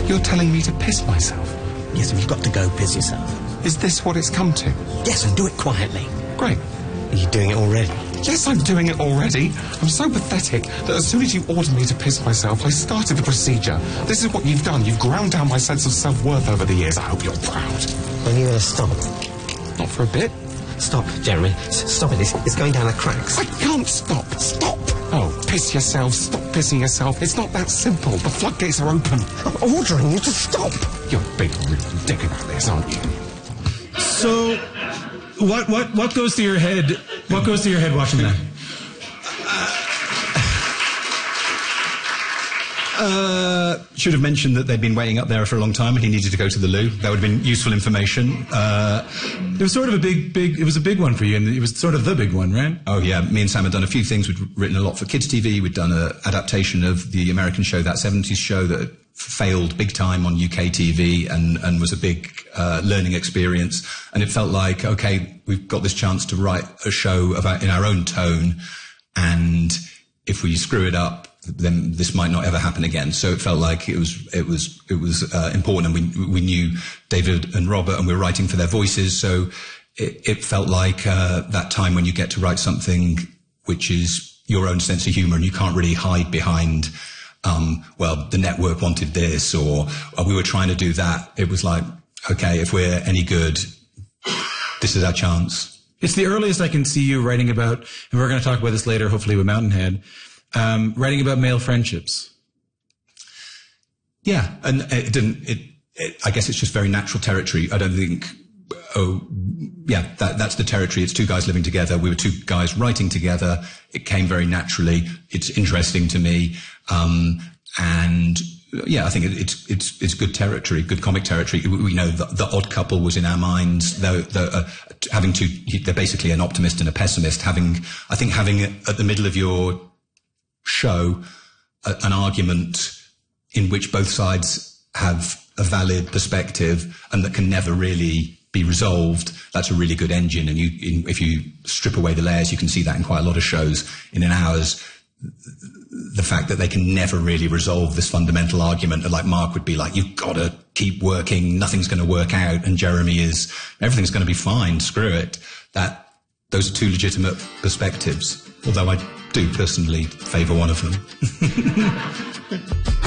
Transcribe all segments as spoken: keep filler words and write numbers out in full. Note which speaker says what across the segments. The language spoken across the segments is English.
Speaker 1: You're telling me to piss myself?
Speaker 2: Yes, and you've got to go piss yourself.
Speaker 1: Is this what it's come to?
Speaker 2: Yes, and do it quietly.
Speaker 1: Great.
Speaker 2: Are you doing it already?
Speaker 1: Yes, I'm doing it already. I'm so pathetic that as soon as you ordered me to piss myself, I started the procedure. This is what you've done. You've ground down my sense of self-worth over the years. I hope you're proud.
Speaker 2: When are you going to stop?
Speaker 1: Not for a bit.
Speaker 2: Stop, Jeremy. S stop it. It's, it's going down the cracks.
Speaker 1: I can't stop. Stop. Oh, piss yourself. Stop pissing yourself. It's not that simple. The floodgates are open.
Speaker 2: I'm ordering you to stop.
Speaker 1: You're being really dick about this, aren't you?
Speaker 3: So, what what what goes through your head? What goes through your head watching that?
Speaker 4: Uh, should have mentioned that they'd been waiting up there for a long time and he needed to go to the loo. That would have been useful information. Uh,
Speaker 3: it was sort of a big, big, it was a big one for you, and it was sort of the big one, right?
Speaker 4: Oh, yeah. Me and Sam had done a few things. We'd written a lot for Kids T V. We'd done an adaptation of the American show, That seventies Show, that failed big time on U K T V and, and was a big uh, learning experience. And it felt like, okay, we've got this chance to write a show about in our own tone, and if we screw it up, then this might not ever happen again. So it felt like it was it was it was uh, important, and we we knew David and Robert, and we were writing for their voices. So it, it felt like uh, that time when you get to write something which is your own sense of humour, and you can't really hide behind, um, well, the network wanted this, or, or we were trying to do that. It was like, okay, if we're any good, this is our chance.
Speaker 3: It's the earliest I can see you writing about, and we're going to talk about this later, hopefully with Mountainhead. Um, writing about male friendships.
Speaker 4: Yeah, and it didn't, it, it, I guess it's just very natural territory. I don't think, oh, yeah, that, that's the territory. It's two guys living together. We were two guys writing together. It came very naturally. It's interesting to me. Um, and yeah, I think it, it's, it's, it's good territory, good comic territory. We, we know the, the Odd Couple was in our minds. Though, the, uh, having two, they're basically an optimist and a pessimist. Having, I think having at the middle of your show a, an argument in which both sides have a valid perspective and that can never really be resolved, that's a really good engine. And you, in, if you strip away the layers, you can see that in quite a lot of shows. In an hour's, the fact that they can never really resolve this fundamental argument, like Mark would be like, you've got to keep working, nothing's going to work out, and Jeremy is, everything's going to be fine, screw it. That, those are two legitimate perspectives, although I do personally favour one of them.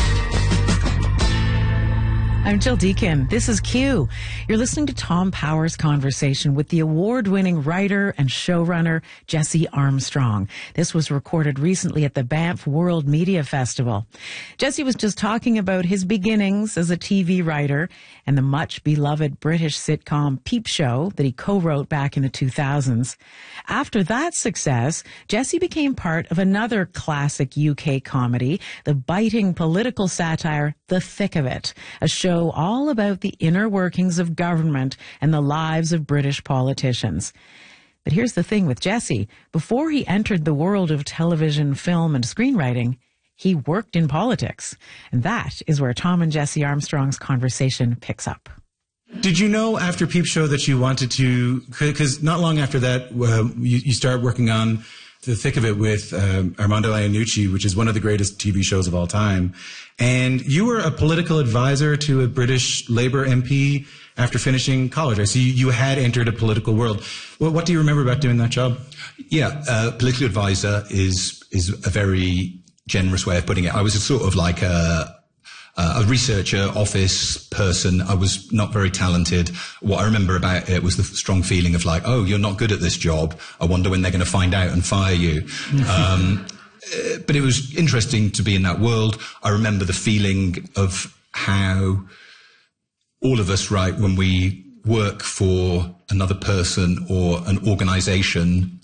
Speaker 5: I'm Jill Deakin. This is Q. You're listening to Tom Power's conversation with the award-winning writer and showrunner Jesse Armstrong. This was recorded recently at the Banff World Media Festival. Jesse was just talking about his beginnings as a T V writer and the much-beloved British sitcom Peep Show that he co-wrote back in the two thousands. After that success, Jesse became part of another classic U K comedy, the biting political satire The Thick of It, a show all about the inner workings of government and the lives of British politicians. But here's the thing with Jesse. Before he entered the world of television, film, and screenwriting, he worked in politics. And that is where Tom and Jesse Armstrong's conversation picks up.
Speaker 3: Did you know after Peep Show that you wanted to, because not long after that, uh, you, you start working on The Thick of It with um, Armando Iannucci, which is one of the greatest T V shows of all time. And you were a political advisor to a British Labour M P after finishing college, right? So you, you had entered a political world. Well, what do you remember about doing that job?
Speaker 4: Yeah, uh, political advisor is is a very generous way of putting it. I was a sort of like a Uh, a researcher, office person. I was not very talented. What I remember about it was the strong feeling of like, oh, you're not good at this job. I wonder when they're going to find out and fire you. um, uh, but it was interesting to be in that world. I remember the feeling of how all of us, right, when we work for another person or an organization,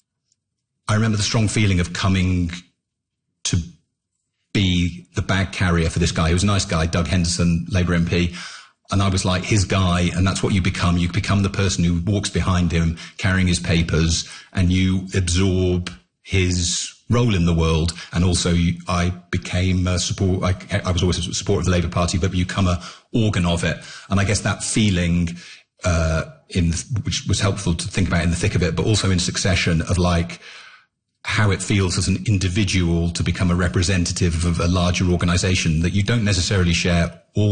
Speaker 4: I remember the strong feeling of coming to be the bag carrier for this guy. He was a nice guy, Doug Henderson, Labour M P. And I was like his guy, and that's what you become. You become the person who walks behind him, carrying his papers, and you absorb his role in the world. And also you, I became a support, I, I was always a supporter of the Labour Party, but you become an organ of it. And I guess that feeling, uh, in, which was helpful to think about in the thick of it, but also in succession of like, how it feels as an individual to become a representative of a larger organization that you don't necessarily share all